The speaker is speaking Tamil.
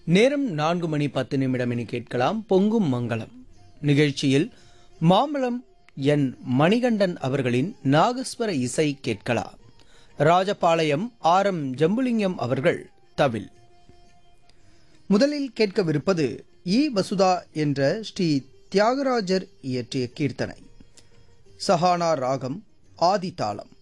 நேரம் 4:10 என கேட்கலாம். பொங்கும் மங்களம் நிகழ்ச்சியில் மாம்பழம் என் மணிகண்டன் அவர்களின் நாகஸ்வர இசை கேட்கலாம். ராஜபாளையம் ஆர்.எம். ஜம்புலிங்கம் அவர்கள் தவில். முதலில் கேட்கவிருப்பது வசுதா என்ற ஸ்ரீ தியாகராஜர் இயற்றிய கீர்த்தனை. சஹானா ராகம், ஆதி தாளம்.